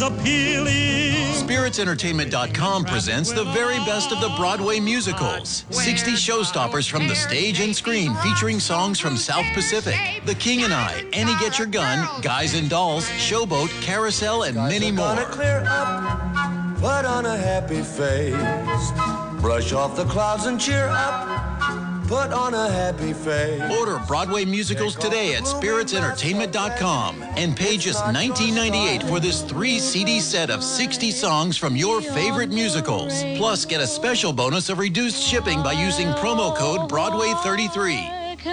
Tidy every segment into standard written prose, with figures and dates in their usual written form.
appealing. SpiritsEntertainment.com presents the very best of the Broadway musicals. 60 showstoppers from the stage and screen featuring songs from South Pacific, The King and I, Annie Get Your Gun, Guys and Dolls, Showboat, Carousel, and many more. Clear up, put on a happy face, brush off the clouds and cheer up. Put on a happy face. Order Broadway musicals today at SpiritsEntertainment.com and pay just $19.98 for this 3-CD set of 60 songs from your favorite musicals. Plus, get a special bonus of reduced shipping by using promo code Broadway33.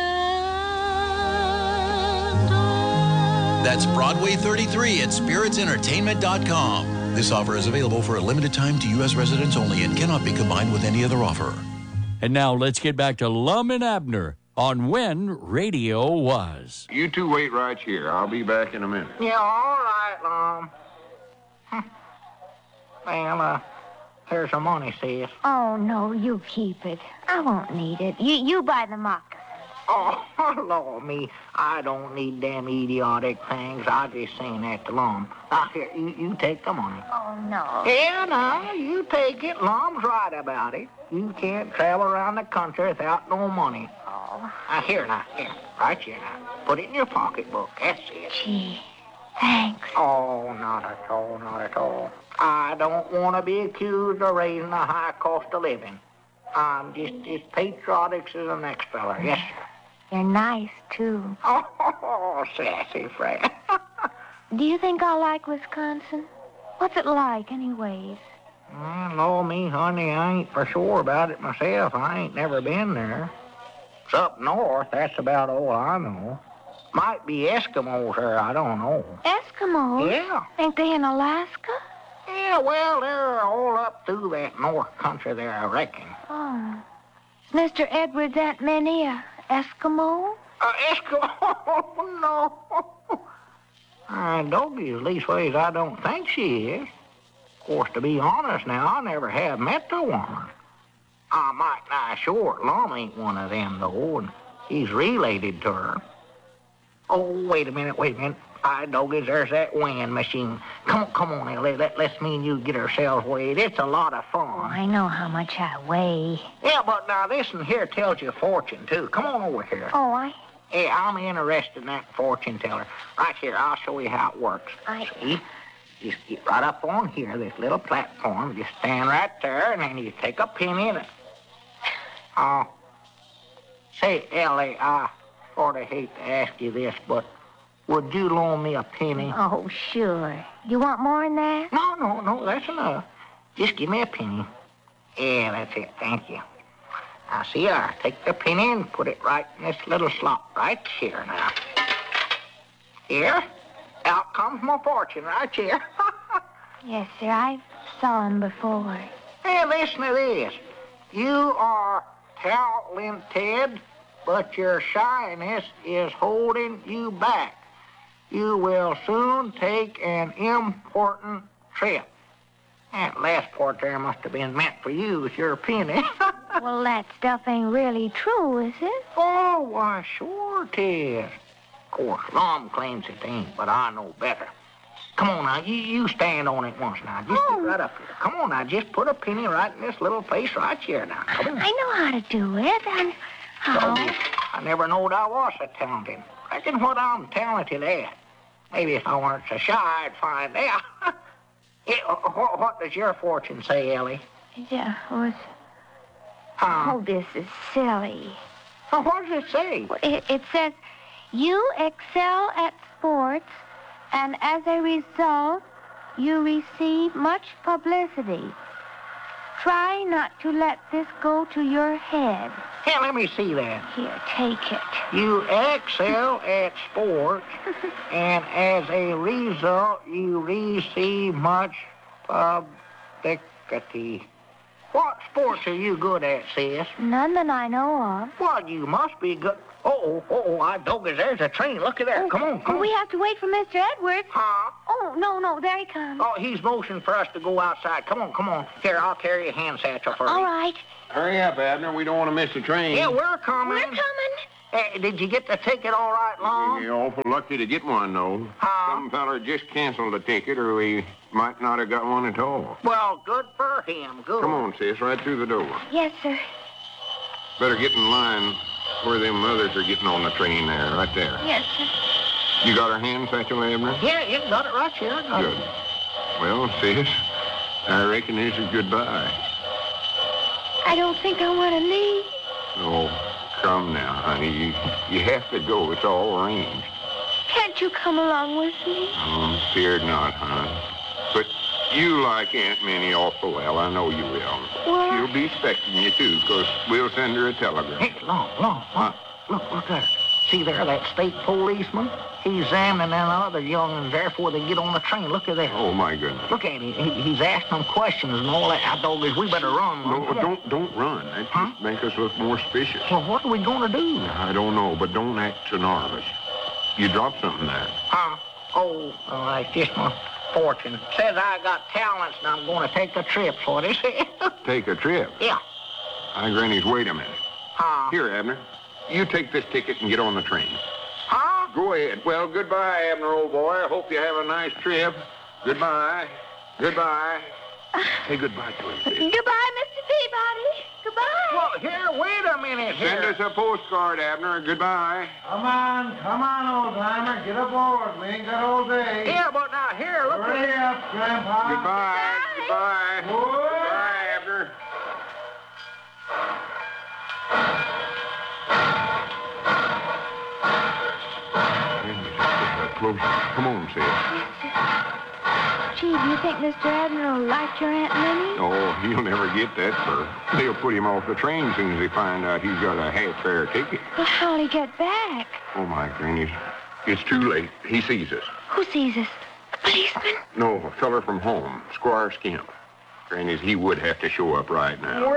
That's Broadway33 at SpiritsEntertainment.com. This offer is available for a limited time to U.S. residents only and cannot be combined with any other offer. And now let's get back to Lum and Abner on When Radio Was. You two wait right here. I'll be back in a minute. Yeah, all right, Lum. Well, here's some money, sis. Oh, no, you keep it. I won't need it. You buy the moccasins. Oh, Lord me, I don't need them idiotic things. I just saying that to Lum. Now, here, you take the money. Oh, no. Yeah, no, you take it. Lum's right about it. You can't travel around the country without no money. Oh. Here, right here now. Put it in your pocketbook. That's it. Gee, thanks. Oh, not at all, not at all. I don't want to be accused of raising a high cost of living. I'm just as patriotic as the next fella. Yes, sir. You're nice, too. Oh, sassy friend. Do you think I'll like Wisconsin? What's it like, anyways? Well, Lord me, honey, I ain't for sure about it myself. I ain't never been there. It's up north. That's about all I know. Might be Eskimos there. I don't know. Eskimos? Yeah. Ain't they in Alaska? Yeah, well, they're all up through that north country there, I reckon. Oh. Mr. Edwards, Aunt Minnie, Eskimo? Eskimo? No. Doggy, at least ways I don't think she is. Of course, to be honest now, I never have met the woman. I might nigh short. Lum ain't one of them, though, and he's related to her. Oh, wait a minute. Doggies, there's that weighing machine. Come on, Ellie. Let's me and you get ourselves weighed. It's a lot of fun. Oh, I know how much I weigh. Yeah, but now this one here tells you a fortune, too. Come on over here. Oh, Hey, I'm interested in that fortune teller. Right here, I'll show you how it works. See? Just get right up on here, this little platform. Just stand right there, and then you take a penny and... Say, Ellie, I sort of hate to ask you this, but would you loan me a penny? Oh, sure. You want more than that? No, that's enough. Just give me a penny. Yeah, that's it. Thank you. Now, see, I take the penny and put it right in this little slot right here now. Here. Out comes my fortune right here. Yes, sir. I saw him before. Hey, listen to this. You are talented, but your shyness is holding you back. You will soon take an important trip. That last part there must have been meant for you with your penny. Well, that stuff ain't really true, is it? Oh, why, sure it is. Of course, Lum claims it ain't, but I know better. Come on now, you stand on it once now. Just get right up here. Come on now, just put a penny right in this little place right here now. Come on. I know how to do it. How? So, I never knowed I was so talented. Reckon what I'm talented at. Maybe if I weren't so shy, I'd find out. What does your fortune say, Ellie? Yeah, Oh, this is silly. Well, what does it say? Well, it says, you excel at sports, and as a result, you receive much publicity. Try not to let this go to your head. Here, let me see that. Here, take it. You excel at sports, and as a result, you receive much publicity. What sports are you good at, sis? None that I know of. Well, you must be good. Doggies, there's a train. Look at that. Come on. We have to wait for Mr. Edwards. Huh? Oh, no, there he comes. Oh, he's motioning for us to go outside. Come on. Here, I'll carry a hand satchel for you. All right. Hurry up, Abner. We don't want to miss the train. Yeah, we're coming. Did you get the ticket all right, Long? You're awful lucky to get one, though. Huh? Some feller just canceled the ticket, or we might not have got one at all. Well, good for him. Good. Come on, sis, right through the door. Yes, sir. Better get in line where them others are getting on the train there, right there. Yes, sir. You got her hand, Satchel Abner? Yeah, you got it right here. I got Good. it. Well, sis, I reckon this is goodbye. I don't think I want to leave. Oh, come now, honey. You have to go. It's all arranged. Can't you come along with me? Feared not, hon. But you like Aunt Minnie awful well. I know you will. Well, She'll be expecting you, too, because we'll send her a telegram. Hey, long. Look there. See there, that state policeman? He's examining them other young'uns there before they get on the train. Look at that. Oh, my goodness. Look at him. He's asking them questions and all that. I told us we better run. No, don't run. That just make us look more suspicious. Well, what are we going to do? I don't know, but don't act so nervous. You dropped something there. Oh, it's just my fortune. Says I got talents and I'm going to take a trip, so it is. Take a trip. Yeah. Hi, Granny's, wait a minute. Here, Abner. You take this ticket and get on the train. Go ahead. Well, goodbye, Abner, old boy. I hope you have a nice trip. Goodbye. Goodbye. Say goodbye to him, sis. Goodbye, Mr. Peabody. Goodbye. Well, here, wait a minute Send us a postcard, Abner. Goodbye. Come on, old-timer. Get aboard. We ain't got all day. Yeah, but now here, look at Hurry up, Grandpa. Goodbye. Goodbye. Goodbye, Abner. Closer. Come on, sis. Gee, do you think Mr. Abner will like your Aunt Minnie? Oh, he'll never get that fur. They'll put him off the train as soon as they find out he's got a half-fare ticket. Well, how'll he get back? Oh, my granny. It's too late. He sees us. Who sees us? The policeman? No, a feller from home, Squire Skimp. Granny's, he would have to show up right now.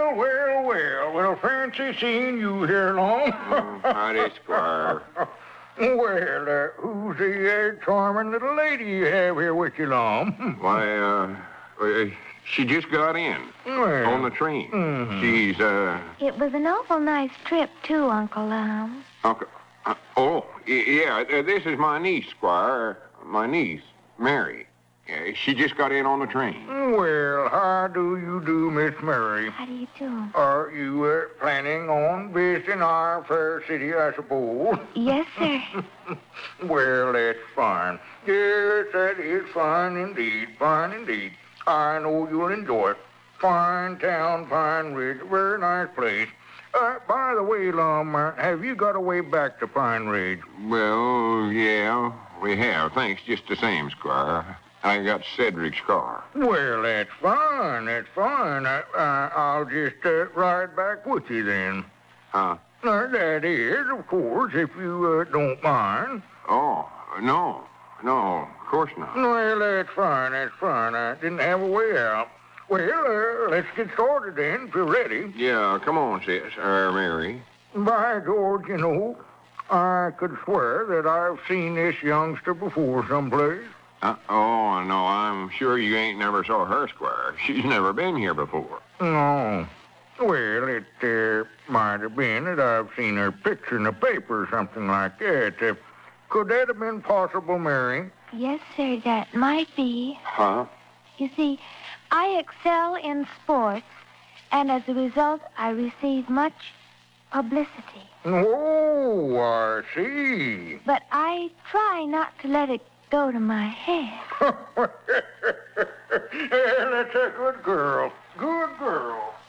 Well, fancy seeing you here long. Howdy, Squire. Well, who's the charming little lady you have here with you, long? Why, she just got in on the train. She's, It was an awful nice trip, too, Uncle Lum. Uncle, yeah, this is my niece, Squire. My niece, Mary. She just got in on the train. Well, how do you do, Miss Mary? How do you do? Are you planning on visiting our fair city, I suppose? Yes, sir. Well, that's fine. Yes, that is fine indeed. Fine indeed. I know you'll enjoy it. Fine town, Pine Ridge. Very nice place. By the way, Lum, have you got a way back to Pine Ridge? Well, yeah, we have. Thanks just the same, Squire. I got Cedric's car. Well, that's fine. That's fine. I'll just ride back with you then. Huh? That is, of course, if you don't mind. Oh, no, of course not. Well, that's fine. That's fine. I didn't have a way out. Well, let's get started then, if you're ready. Yeah, come on, sis, Mary. By George, you know, I could swear that I've seen this youngster before someplace. Oh, no, I'm sure you ain't never saw her, Squire. She's never been here before. No. Well, it might have been that I've seen her picture in the paper or something like that. Could that have been possible, Mary? Yes, sir, that might be. Huh? You see, I excel in sports, and as a result, I receive much publicity. Oh, I see. But I try not to let it go to my head. Well, that's a good girl.